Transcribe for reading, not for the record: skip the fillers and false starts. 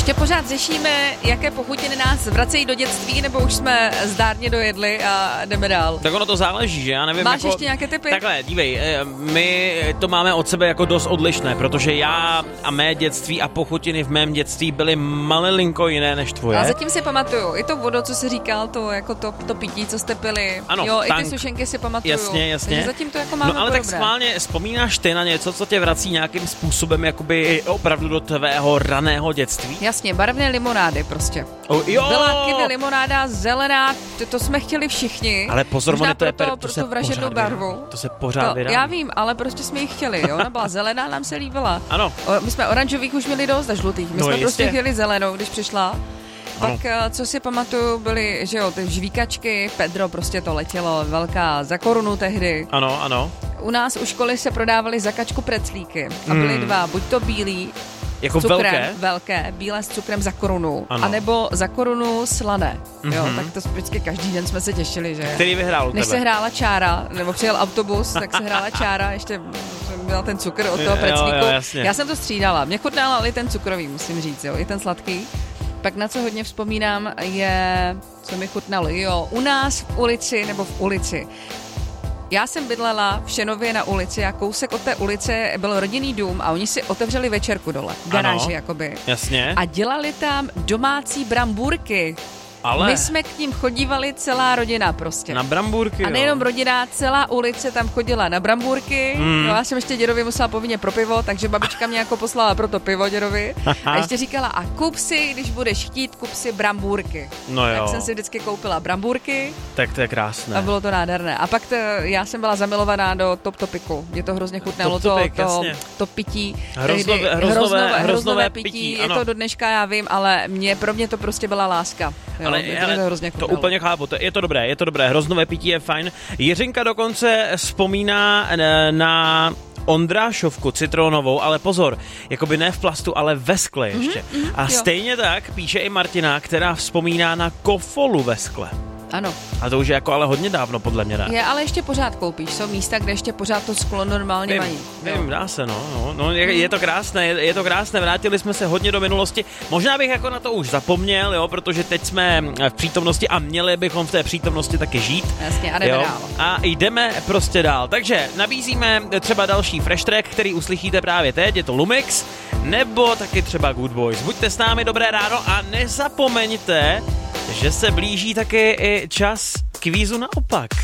Ještě pořád řešíme, jaké pochutiny nás vracejí do dětství, nebo už jsme zdárně dojedli a jdeme dál. Tak ono to záleží, že? Já nevím. Máš ještě nějaké tipy? Takhle, dívej, my to máme od sebe jako dost odlišné, protože já a mé dětství a pochutiny v mém dětství byly malilinko jiné než tvoje. A zatím si pamatuju, i to vodo, co jsi říkal, to jako to pití, co jste pili. Ano, jo, tank. I ty sušenky si pamatuju. Jasně. Takže zatím to jako máme No ale podobné. tak schválně vzpomínáš ty na něco, co tě vrací nějakým způsobem jakoby opravdu do tvého raného dětství? Jasně, barevné limonády prostě. Jo! Byla kiwi limonáda, zelená, to jsme chtěli všichni. Ale pozor, možná to je pro tu vražednou barvu. To se pořád vydá. Já vím, ale prostě jsme ji chtěli, jo. Ona byla zelená, nám se líbila. Ano. My jsme oranžových už měli dost a žlutých. My jsme prostě chtěli zelenou, když přišla. Pak, co si pamatuju, byly, že jo, ty žvíkačky, Pedro, prostě to letělo, velká, za korunu tehdy. Ano. U nás u školy se prodávaly za kačku preclíky a byly dva, buď to bílý, jako cukrem, velké, bílé s cukrem za korunu, anebo za korunu slané. Jo, tak to vždycky každý den jsme se těšili, že? Který vyhrál u tebe? Než se hrála čára, nebo přijel autobus, tak se hrála čára, ještě byl ten cukr od toho preclíku. Já jsem to střídala. Mě chutnal ale i ten cukrový, musím říct, jo, i ten sladký. Pak na co hodně vzpomínám je, co mi chutnalo, jo, u nás v ulici, nebo v ulici. Já jsem bydlela v Šenově na ulici a kousek od té ulice byl rodinný dům a oni si otevřeli večerku dole, garáži jakoby. Jasně. A dělali tam domácí brambůrky. Ale... My jsme k ním chodívali celá rodina prostě. Na brambůrky, a nejenom rodina, celá ulice tam chodila na brambůrky. No, já jsem ještě dědovi musela povinně pro pivo, takže babička mě jako poslala pro to pivo dědovi. A ještě říkala, a kup si, když budeš chtít, kup si brambůrky. No jo. Tak jsem si vždycky koupila brambůrky. Tak to je krásné. A bylo to nádherné. A pak já jsem byla zamilovaná do Top Topiku. Mě to hrozně chutnalo, to pití. Hroznové pití. Je to do dneška, já vím, ale pro mě to prostě byla láska. Jo, ale to úplně chápu, je to dobré, hroznové pití je fajn. Jiřinka dokonce vzpomíná na Ondrášovku citronovou, ale pozor, jakoby ne v plastu, ale ve skle ještě. A stejně tak píše i Martina, která vzpomíná na kofolu ve skle. Ano. A to už je jako ale hodně dávno, podle mě, ne? Je, ale ještě pořád koupíš. Jsou místa, kde ještě pořád to sklo normálně mají. Vím, dá se, no, je to krásné, vrátili jsme se hodně do minulosti. Možná bych jako na to už zapomněl, jo, protože teď jsme v přítomnosti a měli bychom v té přítomnosti taky žít. Jasně, a jdeme dál. A jdeme prostě dál. Takže nabízíme třeba další fresh track, který uslyšíte právě teď, je to Lumix, nebo taky třeba Good Boys. Buďte s námi, dobré ráno a nezapomeňte, že se blíží taky i čas kvízu naopak.